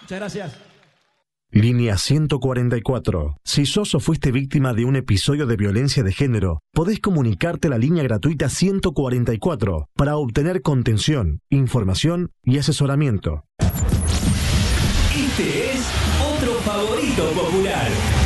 Muchas gracias. Línea 144. Si sos o fuiste víctima de un episodio de violencia de género, podés comunicarte a la línea gratuita 144 para obtener contención, información y asesoramiento. Este es otro favorito popular.